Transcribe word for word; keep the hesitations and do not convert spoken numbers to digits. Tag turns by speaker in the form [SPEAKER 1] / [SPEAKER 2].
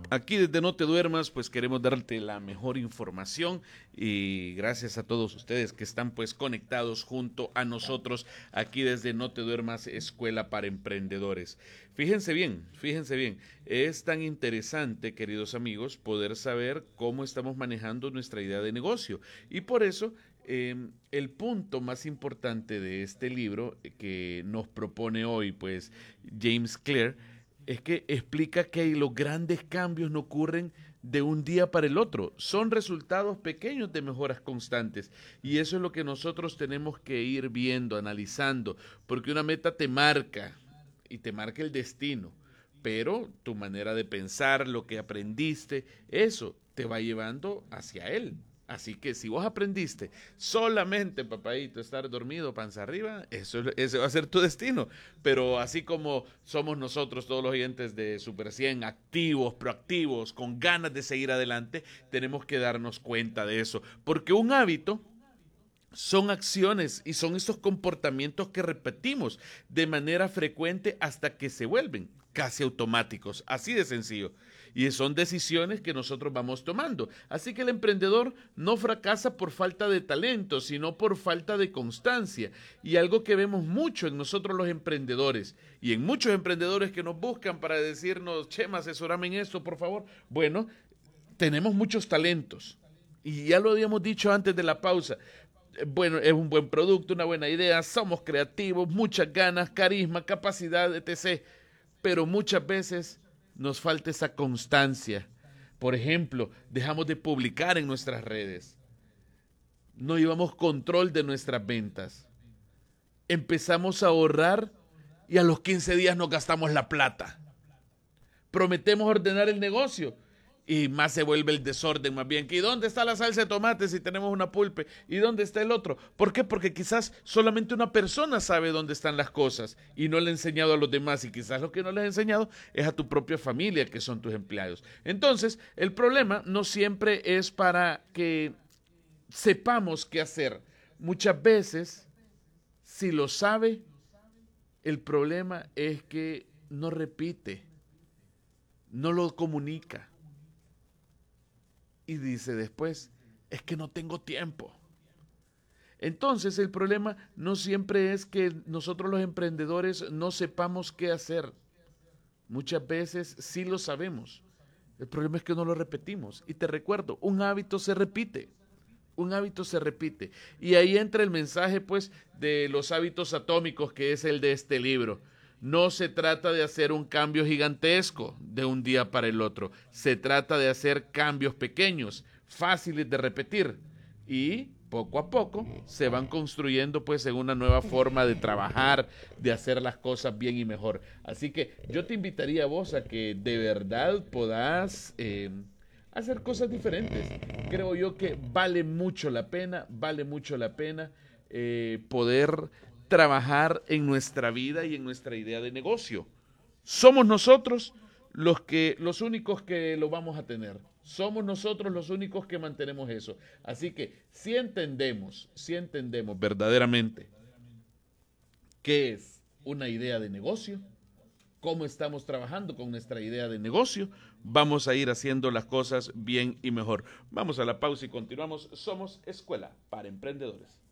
[SPEAKER 1] Aquí desde No Te Duermas, pues queremos darte la mejor información y gracias a todos ustedes que están pues conectados junto a nosotros aquí desde No Te Duermas, Escuela para Emprendedores. Fíjense bien, fíjense bien, es tan interesante, queridos amigos, poder saber cómo estamos manejando nuestra idea de negocio y por eso eh, el punto más importante de este libro que nos propone hoy pues James Clear es que explica que los grandes cambios no ocurren de un día para el otro, son resultados pequeños de mejoras constantes y eso es lo que nosotros tenemos que ir viendo, analizando, porque una meta te marca y te marca el destino, pero tu manera de pensar, lo que aprendiste, eso te va llevando hacia él. Así que si vos aprendiste solamente, papadito, estar dormido, panza arriba, eso, ese va a ser tu destino. Pero así como somos nosotros, todos los oyentes de Super cien, activos, proactivos, con ganas de seguir adelante, tenemos que darnos cuenta de eso. Porque un hábito son acciones y son esos comportamientos que repetimos de manera frecuente hasta que se vuelven casi automáticos, así de sencillo. Y son decisiones que nosotros vamos tomando. Así que el emprendedor no fracasa por falta de talento, sino por falta de constancia. Y algo que vemos mucho en nosotros los emprendedores y en muchos emprendedores que nos buscan para decirnos, Chema, asesorame en esto, por favor. Bueno, tenemos muchos talentos. Y ya lo habíamos dicho antes de la pausa. Bueno, es un buen producto, una buena idea, somos creativos, muchas ganas, carisma, capacidad, etcétera. Pero muchas veces nos falta esa constancia. Por ejemplo, dejamos de publicar en nuestras redes. No llevamos control de nuestras ventas. Empezamos a ahorrar y a los quince días nos gastamos la plata. Prometemos ordenar el negocio y más se vuelve el desorden más bien. ¿Y dónde está la salsa de tomate si tenemos una pulpe? ¿Y dónde está el otro? ¿Por qué? Porque quizás solamente una persona sabe dónde están las cosas y no le ha enseñado a los demás y quizás lo que no le ha enseñado es a tu propia familia que son tus empleados. Entonces, el problema no siempre es para que sepamos qué hacer. Muchas veces, si lo sabe, el problema es que no repite, no lo comunica. Y dice después, es que no tengo tiempo. Entonces el problema no siempre es que nosotros los emprendedores no sepamos qué hacer. Muchas veces sí lo sabemos. El problema es que no lo repetimos. Y te recuerdo, un hábito se repite. Un hábito se repite. Y ahí entra el mensaje pues de los hábitos atómicos que es el de este libro. No se trata de hacer un cambio gigantesco de un día para el otro. Se trata de hacer cambios pequeños, fáciles de repetir y poco a poco se van construyendo pues en una nueva forma de trabajar, de hacer las cosas bien y mejor. Así que yo te invitaría a vos a que de verdad podás eh, hacer cosas diferentes. Creo yo que vale mucho la pena, vale mucho la pena eh, poder trabajar en nuestra vida y en nuestra idea de negocio. Somos nosotros los que, los únicos que lo vamos a tener. Somos nosotros los únicos que mantenemos eso. Así que si entendemos, si entendemos verdaderamente qué es una idea de negocio, cómo estamos trabajando con nuestra idea de negocio, vamos a ir haciendo las cosas bien y mejor. Vamos a la pausa y continuamos. Somos Escuela para Emprendedores.